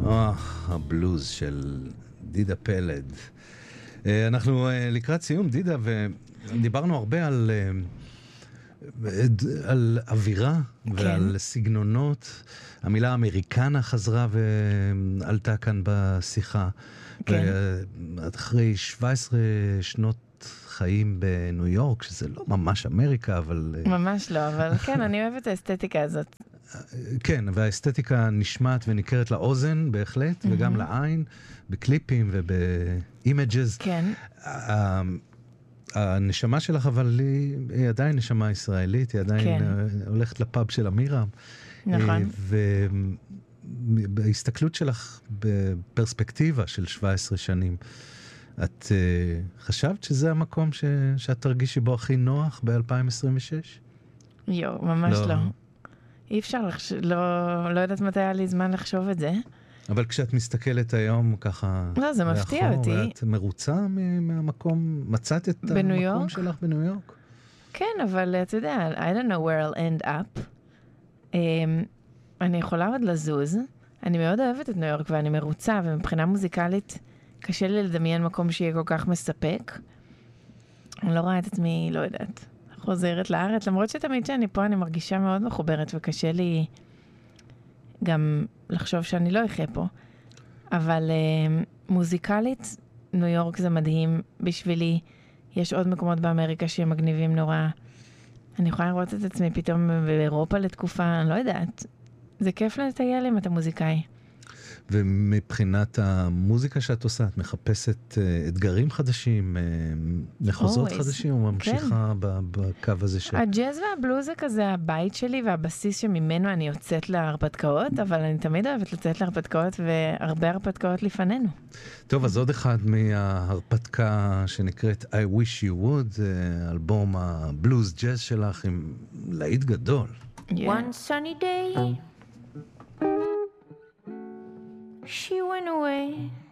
הבלוז של דידה פלד. אנחנו לקראת סיום, דידה, ודיברנו הרבה על אווירה ועל סגנונות. המילה אמריקנה חזרה ועלתה כאן בשיחה. אחרי 17 שנות חיים בניו יורק, שזה לא ממש אמריקה, אבל... ממש לא, אבל כן, אני אוהבת את האסתטיקה הזאת. כן, והאסתטיקה נשמעת וניכרת לאוזן בהחלט, וגם לעין, בקליפים ובאימג'ז. כן. הנשמה שלך, אבל היא עדיין נשמה ישראלית, היא עדיין הולכת לפאב של אמירה. נכון. ובהסתכלות שלך בפרספקטיבה של 17 שנים, את חשבת שזה המקום שאת תרגישי בו הכי נוח ב-2026? ממש לא. אי אפשר לא יודעת מתי היה לי זמן לחשוב את זה. אבל כשאת מסתכלת היום ככה... לא, זה מפתיע אותי. ואת מרוצה מהמקום, מצאת את המקום שלך בניו יורק? כן, אבל אתה יודע, I don't know where I'll end up. אני יכולה עוד לזוז. אני מאוד אוהבת את ניו יורק ואני מרוצה, ומבחינה מוזיקלית קשה לי לדמיין מקום שיהיה כל כך מספק. אני לא רואה את עצמי, לא יודעת, חוזרת לארץ, למרות שתמיד שאני פה אני מרגישה מאוד מחוברת, וקשה לי גם לחשוב שאני לא אחיה פה. אבל מוזיקלית, ניו יורק זה מדהים בשבילי. יש עוד מקומות באמריקה שהם מגניבים נורא. אני יכולה לראות את עצמי פתאום באירופה לתקופה, אני לא יודעת. זה כיף לטייל אם אתה מוזיקאי. ומבחינת המוזיקה שאת עושה, את מחפשת אתגרים חדשים, מחוזות חדשים, או ממשיכה בקו הזה של... הג'אז והבלוז זה כזה הבית שלי, והבסיס שממנו אני יוצאת להרפתקאות, אבל אני תמיד אוהבת לצאת להרפתקאות, והרבה הרפתקאות לפנינו. טוב, אז עוד אחד מההרפתקה שנקראת I Wish You Would, אלבום הבלוז ג'אז שלך עם להיט גדול. One sunny day she went away.